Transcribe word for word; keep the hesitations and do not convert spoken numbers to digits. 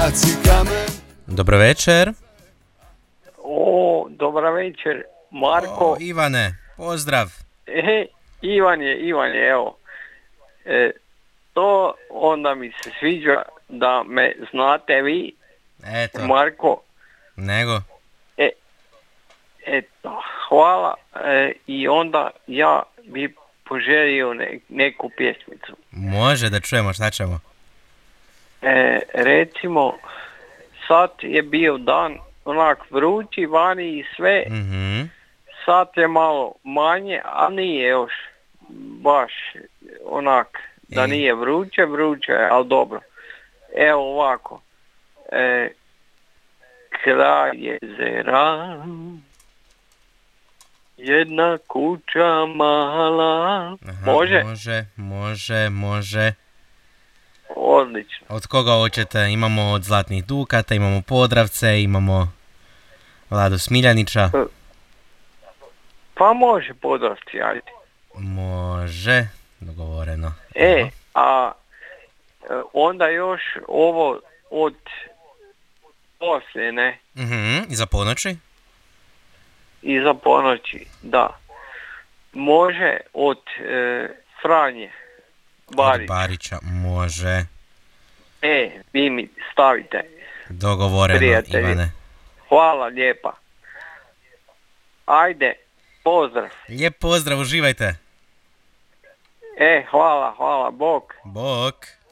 baci kamen. Dobro večer. O, dobra večer, Marko. O, Ivane, pozdrav. E, Ivan je, Ivan je, evo. E, to onda mi se sviđa da me znate vi, Eto, Marko. nego. E, eto, hvala. E, I onda ja bi poželio ne, neku pjesmicu. Može da čujemo, šta ćemo? E, recimo, sad je bio dan onak vrući vani i sve. Mhm. Sad je malo manje, a nije još baš onak da E. nije vruće, vruće je, ali dobro. Evo ovako. E, kraj jezera, jedna kuća mala. Aha, Može? Može, može, može. Odlično. Od koga hoćete? Imamo od Zlatnih Dukata, imamo Podravce, imamo Vladu Smiljanića. Pa može Podravci, ajde. Može, dogovoreno. E, a e, onda još ovo od poslije, ne? Mhm, i za ponoći? Iza ponoći, da. Može od e, Franje Od Barića. Barića, može. E, vi mi stavite. Dogovoreno, Prijatelji. Ivane. Hvala lijepa. Ajde, pozdrav. Lijep pozdrav, uživajte. E, hvala, hvala, Bog. Bok.